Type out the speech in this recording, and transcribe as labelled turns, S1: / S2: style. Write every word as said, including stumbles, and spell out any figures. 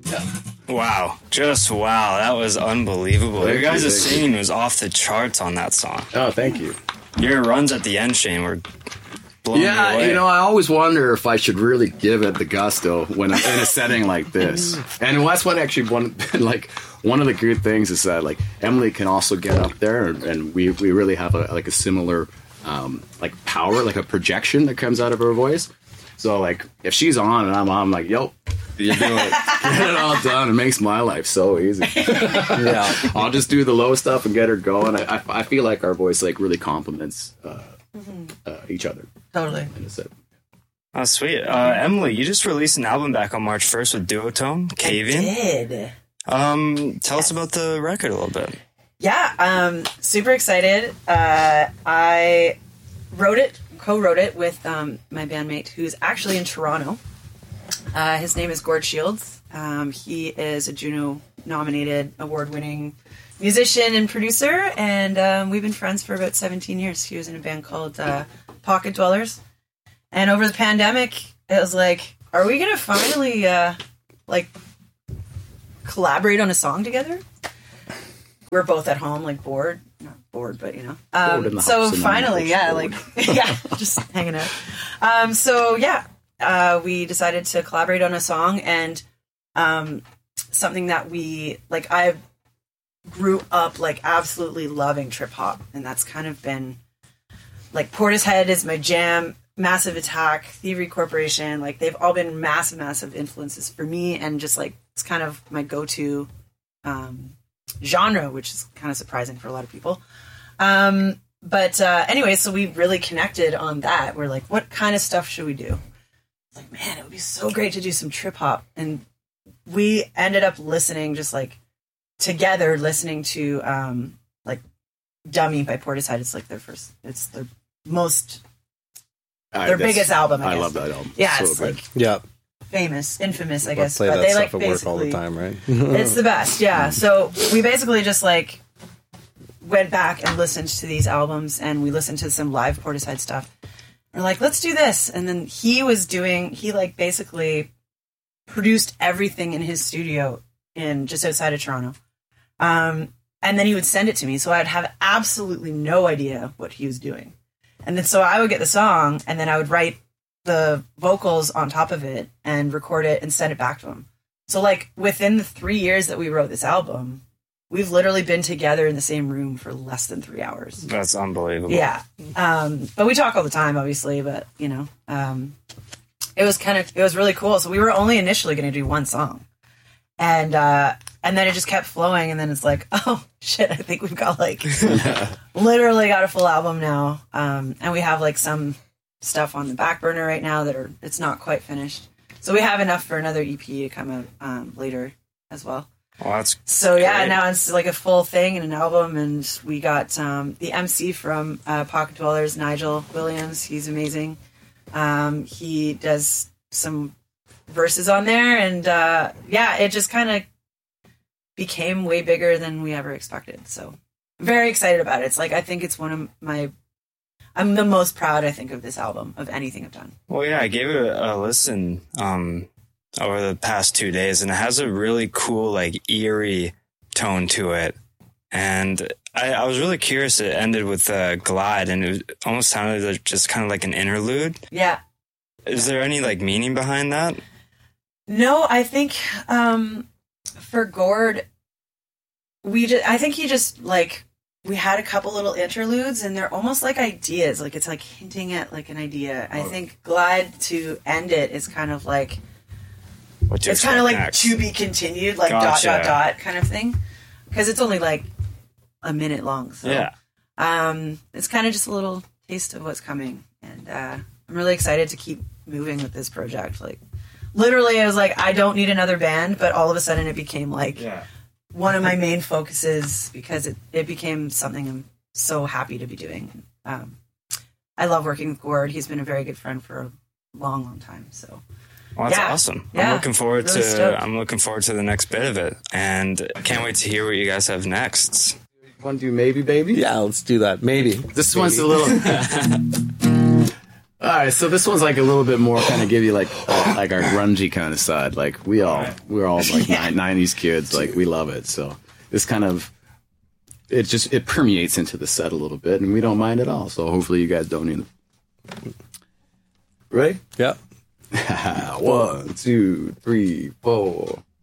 S1: Yeah.
S2: Wow. Just wow. That was unbelievable.
S1: Thank
S2: Your guys'
S1: you,
S2: singing was off the charts on that song.
S1: Oh, thank you.
S2: Your runs at the end, Shane, were blowing me
S1: Yeah,
S2: away.
S1: you know, I always wonder if I should really give it the gusto when I'm in a setting like this. And that's what actually one like one of the good things is that like Emily can also get up there, and, and we we really have a like a similar um, like power, like a projection that comes out of her voice. So like if she's on and I'm on, I'm like, yo, you do it, get it all done. It makes my life so easy. Yeah, I'll just do the low stuff and get her going. I I, I feel like our voice like really complements uh, mm-hmm. uh, each other.
S3: Totally.
S2: Oh, sweet. Uh, Emily, you just released an album back on March first with Duotone, Cave In.
S3: I did.
S2: Um, tell
S3: yes.
S2: us about the record a little bit.
S3: Yeah, um, super excited. Uh, I wrote it, co-wrote it with um, my bandmate who's actually in Toronto. Uh, his name is Gord Shields. Um, he is a Juno-nominated, award-winning musician and producer, and um, we've been friends for about seventeen years. He was in a band called uh, Pocket Dwellers. And over the pandemic, it was like, are we going to finally, uh, like, collaborate on a song together? We're both at home, like, bored. Not bored, but, you know. Um, so finally, yeah, like, yeah, just hanging out. Um, so, yeah, uh, we decided to collaborate on a song, and um, something that we, like, I grew up, like, absolutely loving trip-hop, and that's kind of been, like, Portishead is my jam. Massive Attack, Thievery Corporation, like they've all been massive, massive influences for me, and just like it's kind of my go-to um, genre, which is kind of surprising for a lot of people. Um, but uh, anyway, so we really connected on that. We're like, what kind of stuff should we do? It's like, man, it would be so great to do some trip hop, and we ended up listening, just like together, listening to um, like Dummy by Portishead. It's like their first, it's their most. Their biggest album, I,
S1: I
S3: guess.
S1: love that album.
S3: Yeah,
S1: so
S3: it's
S1: good.
S3: like
S4: yeah.
S3: famous, infamous, I
S4: I
S3: guess.
S4: play
S3: But
S4: that
S3: they
S4: stuff
S3: like
S4: at work all the time, right?
S3: It's the best, yeah. So we basically just like went back and listened to these albums, and we listened to some live Portishead stuff. We're like, let's do this. And then he was doing, he like basically produced everything in his studio in just outside of Toronto. Um, and then he would send it to me, so I'd have absolutely no idea what he was doing. And then so I would get the song, and then I would write the vocals on top of it and record it and send it back to him. So like within the three years that we wrote this album, we've literally been together in the same room for less than three hours.
S2: That's unbelievable.
S3: Yeah. Um, but we talk all the time, obviously, but you know, um, it was kind of, it was really cool. So we were only initially going to do one song, and, uh, and then it just kept flowing. And then it's like, oh shit, I think we've got like literally got a full album now. Um, and we have like some stuff on the back burner right now that are, it's not quite finished. So we have enough for another E P to come out um, later as well.
S2: Well, that's
S3: so yeah,
S2: great.
S3: now it's like a full thing and an album, and we got um, the M C from uh, Pocket Dwellers, Nigel Williams. He's amazing. Um, he does some verses on there, and uh, yeah, it just kind of became way bigger than we ever expected. So very excited about it. It's like, I think it's one of my, I'm the most proud, I think, of this album, of anything I've done.
S2: Well, yeah, I gave it a, a listen um, over the past two days, and it has a really cool, like, eerie tone to it. And I, I was really curious. It ended with uh, Glide, and it was, almost sounded like just kind of like an interlude.
S3: Yeah.
S2: Is there any, like, meaning behind that?
S3: No, I think um, for Gord, we just, I think he just, like, we had a couple little interludes, and they're almost like ideas. Like, it's like hinting at like an idea. I think Glide to end it is kind of like,
S2: what
S3: it's kind of like
S2: next?
S3: to be continued, like
S2: Gotcha.
S3: dot, dot, dot kind of thing. Because it's only like a minute long. So,
S2: yeah.
S3: Um, it's kind of just a little taste of what's coming. And uh, I'm really excited to keep moving with this project. Like, literally, I was like, I don't need another band, but all of a sudden it became like,
S2: Yeah.
S3: one of my main focuses, because it, it became something I'm so happy to be doing. Um, I love working with Gord. He's been a very good friend for a long, long time. So,
S2: well, that's
S3: yeah.
S2: awesome.
S3: Yeah.
S2: I'm looking forward
S3: Really
S2: to.
S3: stoked.
S2: I'm looking forward to the next bit of it, and can't wait to hear what you guys have next.
S1: Want to do Maybe Baby?
S4: Yeah, let's do that. Maybe.
S1: This one's a little. All right, so this one's like a little bit more kind of give you like uh, like our grungy kind of side. Like we all we're all like
S3: Yeah.
S1: nineties kids. Like we love it. So this kind of it just it permeates into the set a little bit, and we don't mind at all. So hopefully you guys don't either. Ready?
S4: Yeah.
S1: One, two, three, four.